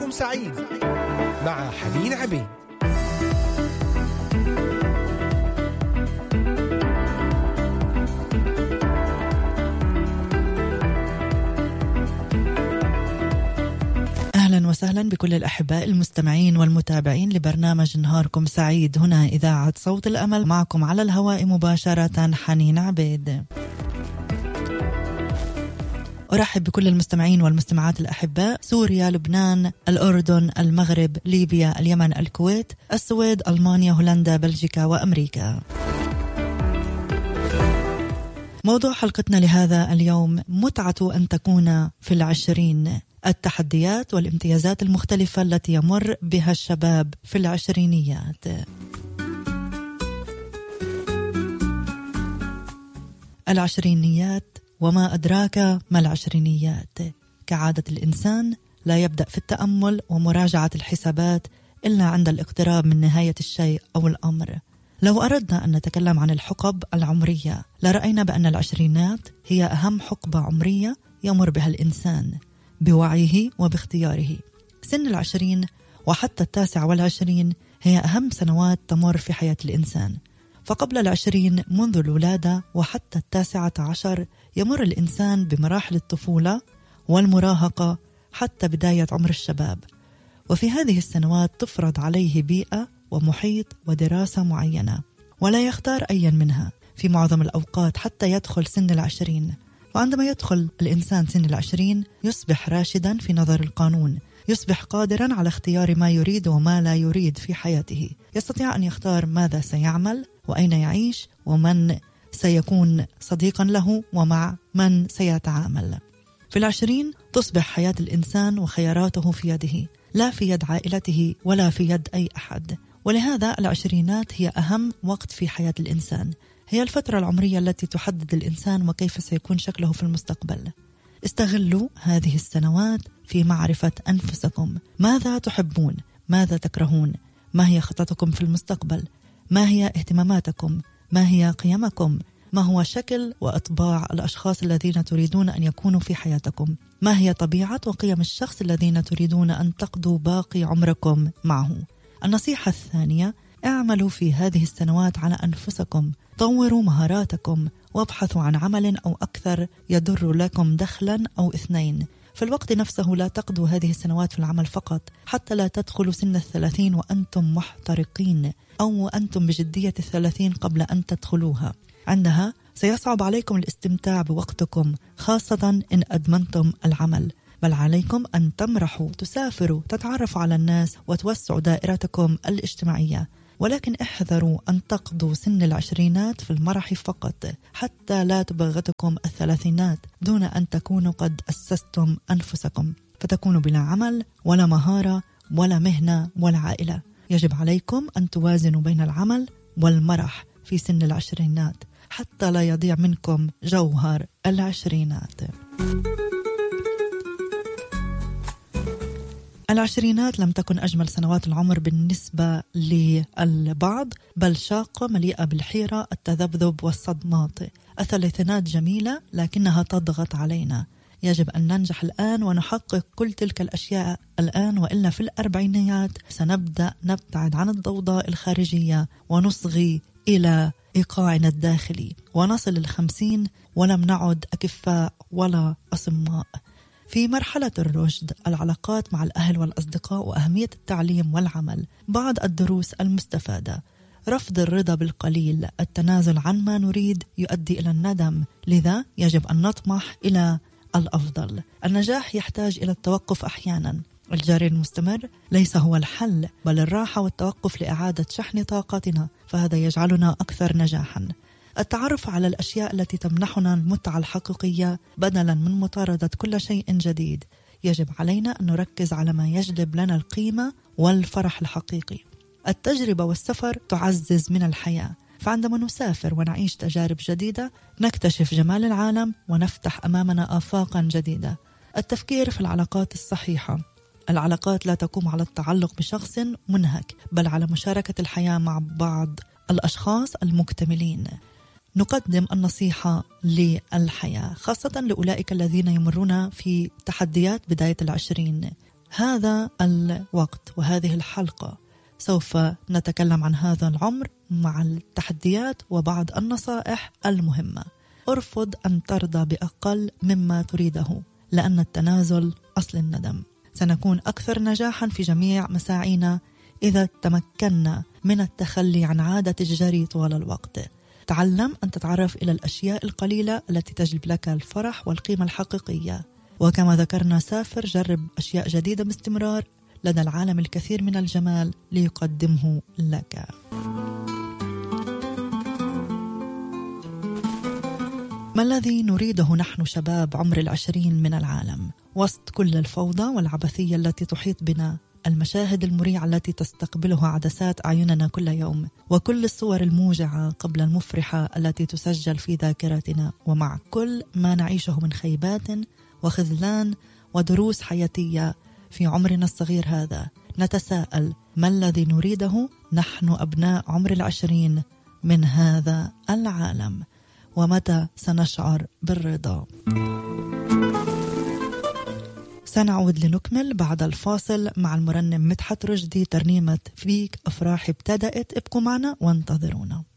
نهاركم سعيد مع حنين عبيد. أهلا وسهلا بكل الأحباء المستمعين والمتابعين لبرنامج نهاركم سعيد، هنا إذاعة صوت الأمل، معكم على الهواء مباشرة حنين عبيد. أرحب بكل المستمعين والمستمعات الأحباء، سوريا، لبنان، الأردن، المغرب، ليبيا، اليمن، الكويت، السويد، ألمانيا، هولندا، بلجيكا وأمريكا. موضوع حلقتنا لهذا اليوم: متعة أن تكون في العشرين، التحديات والامتيازات المختلفة التي يمر بها الشباب في العشرينيات. العشرينيات، وما أدراك ما العشرينيات. كعادة الإنسان لا يبدأ في التأمل ومراجعة الحسابات إلا عند الاقتراب من نهاية الشيء أو الأمر. لو أردنا أن نتكلم عن الحقب العمرية لرأينا بأن العشرينات هي أهم حقبة عمرية يمر بها الإنسان بوعيه وباختياره. سن العشرين وحتى 29 هي أهم سنوات تمر في حياة الإنسان، فقبل العشرين منذ الولادة وحتى 19 يمر الإنسان بمراحل الطفولة والمراهقة حتى بداية عمر الشباب، وفي هذه السنوات تفرض عليه بيئة ومحيط ودراسة معينة ولا يختار أي منها في معظم الأوقات حتى يدخل سن العشرين. وعندما يدخل الإنسان سن العشرين يصبح راشدا في نظر القانون، يصبح قادرا على اختيار ما يريد وما لا يريد في حياته، يستطيع أن يختار ماذا سيعمل وأين يعيش ومن سيكون صديقا له ومع من سيتعامل. في العشرين تصبح حياة الإنسان وخياراته في يده، لا في يد عائلته ولا في يد أي أحد. ولهذا العشرينات هي أهم وقت في حياة الإنسان، هي الفترة العمرية التي تحدد الإنسان وكيف سيكون شكله في المستقبل. استغلوا هذه السنوات في معرفة أنفسكم، ماذا تحبون، ماذا تكرهون، ما هي خططكم في المستقبل، ما هي اهتماماتكم، ما هي قيمكم، ما هو شكل وأطباع الأشخاص الذين تريدون أن يكونوا في حياتكم، ما هي طبيعة وقيم الشخص الذين تريدون أن تقضوا باقي عمركم معه. النصيحة الثانية: اعملوا في هذه السنوات على أنفسكم، طوروا مهاراتكم، وابحثوا عن عمل أو أكثر يدر لكم دخلا أو 2. في الوقت نفسه لا تقضوا هذه السنوات في العمل فقط، حتى لا تدخلوا سن 30 وأنتم محترقين، أو أنتم بجدية 30 قبل أن تدخلوها. عندها سيصعب عليكم الاستمتاع بوقتكم، خاصة إن أدمنتم العمل، بل عليكم أن تمرحوا، تسافروا، تتعرفوا على الناس وتوسعوا دائرتكم الاجتماعية. ولكن احذروا أن تقضوا سن العشرينات في المرح فقط، حتى لا تبغتكم الثلاثينات دون أن تكونوا قد أسستم أنفسكم، فتكونوا بلا عمل ولا مهارة ولا مهنة ولا عائلة. يجب عليكم أن توازنوا بين العمل والمرح في سن العشرينات حتى لا يضيع منكم جوهر العشرينات. العشرينات لم تكن أجمل سنوات العمر بالنسبة للبعض، بل شاقة مليئة بالحيرة، التذبذب والصدمات. الثلاثينات جميلة لكنها تضغط علينا، يجب أن ننجح الآن ونحقق كل تلك الأشياء الآن، وإلا في الأربعينيات سنبدأ نبتعد عن الضوضاء الخارجية ونصغي إلى إيقاعنا الداخلي، ونصل 50 ولم نعد أكفاء ولا أصماء. في مرحلة الرشد، العلاقات مع الأهل والأصدقاء وأهمية التعليم والعمل، بعض الدروس المستفادة: رفض الرضا بالقليل، التنازل عن ما نريد يؤدي إلى الندم، لذا يجب أن نطمح إلى الأفضل. النجاح يحتاج إلى التوقف أحيانا، الجري المستمر ليس هو الحل، بل الراحة والتوقف لإعادة شحن طاقتنا، فهذا يجعلنا أكثر نجاحا. التعرف على الأشياء التي تمنحنا المتعة الحقيقية بدلا من مطاردة كل شيء جديد. يجب علينا أن نركز على ما يجلب لنا القيمة والفرح الحقيقي. التجربة والسفر تعزز من الحياة، فعندما نسافر ونعيش تجارب جديدة نكتشف جمال العالم ونفتح أمامنا آفاقا جديدة. التفكير في العلاقات الصحيحة، العلاقات لا تقوم على التعلق بشخص منهك، بل على مشاركة الحياة مع بعض الأشخاص المكتملين. نقدم النصيحة للحياة خاصة لأولئك الذين يمرون في تحديات بداية العشرين. هذا الوقت وهذه الحلقة سوف نتكلم عن هذا العمر مع التحديات وبعض النصائح المهمة. ارفض أن ترضى بأقل مما تريده، لأن التنازل أصل الندم. سنكون أكثر نجاحا في جميع مساعينا إذا تمكنا من التخلي عن عادة الجري طوال الوقت. تعلم أن تتعرف إلى الأشياء القليلة التي تجلب لك الفرح والقيمة الحقيقية. وكما ذكرنا، سافر، جرب أشياء جديدة باستمرار. لدى العالم الكثير من الجمال ليقدمه لك. ما الذي نريده نحن شباب عمر 20 من العالم؟ وسط كل الفوضى والعبثية التي تحيط بنا، المشاهد المريعة التي تستقبلها عدسات أعيننا كل يوم، وكل الصور الموجعة قبل المفرحة التي تسجل في ذاكرتنا، ومع كل ما نعيشه من خيبات وخذلان ودروس حياتية في عمرنا الصغير هذا، نتساءل: ما الذي نريده نحن أبناء عمر 20 من هذا العالم؟ ومتى سنشعر بالرضا؟ سنعود لنكمل بعد الفاصل مع المرنم مدحت رشدي، ترنيمة فيك أفراحي ابتدأت. ابقوا معنا وانتظرونا.